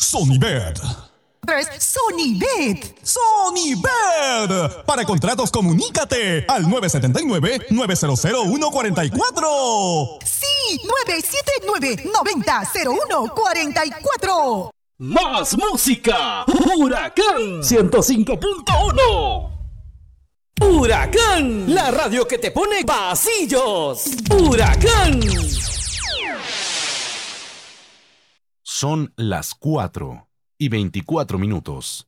Sonibet. 3. Sonibet. Sonibet. Para contratos, comunícate al 979-900-144. Sí, 979-90-0144. Más música. Huracán 105.1. Huracán, la radio que te pone pasillos. Huracán. Son las 4:24.